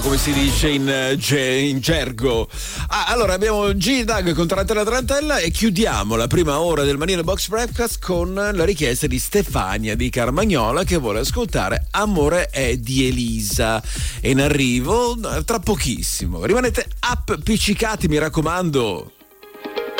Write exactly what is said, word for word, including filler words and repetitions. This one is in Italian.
come si dice in, in gergo. Ah, allora abbiamo G-Dag con Tarantella Tarantella e chiudiamo la prima ora del Manino Box Breakfast con la richiesta di Stefania di Carmagnola, che vuole ascoltare Amore è di Elisa. È in arrivo tra pochissimo. Rimanete appiccicati, mi raccomando.